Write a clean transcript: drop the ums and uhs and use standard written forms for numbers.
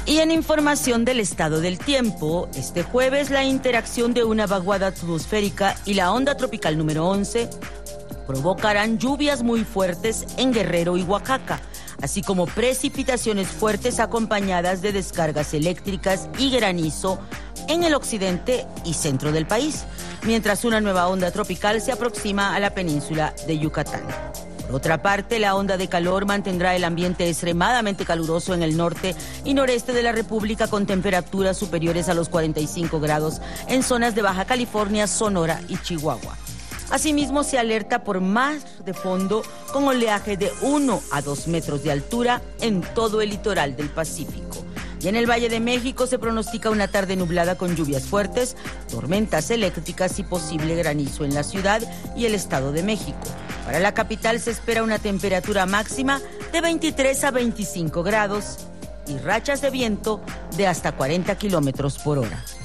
Y en información del estado del tiempo, este jueves la interacción de una vaguada atmosférica y la onda tropical número 11 provocarán lluvias muy fuertes en Guerrero y Oaxaca, así como precipitaciones fuertes acompañadas de descargas eléctricas y granizo en el occidente y centro del país, mientras una nueva onda tropical se aproxima a la península de Yucatán. Por otra parte, la onda de calor mantendrá el ambiente extremadamente caluroso en el norte y noreste de la República, con temperaturas superiores a los 45 grados en zonas de Baja California, Sonora y Chihuahua. Asimismo, se alerta por mar de fondo con oleaje de 1 a 2 metros de altura en todo el litoral del Pacífico. Y en el Valle de México se pronostica una tarde nublada con lluvias fuertes, tormentas eléctricas y posible granizo en la ciudad y el Estado de México. Para la capital se espera una temperatura máxima de 23 a 25 grados y rachas de viento de hasta 40 kilómetros por hora.